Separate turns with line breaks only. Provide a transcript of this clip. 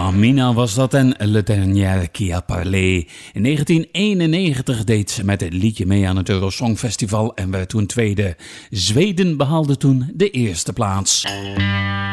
Amina was dat en Le Dernier qui a parlé. In 1991 deed ze met het liedje mee aan het Eurosong Festival en werd toen tweede. Zweden behaalde toen de eerste plaats.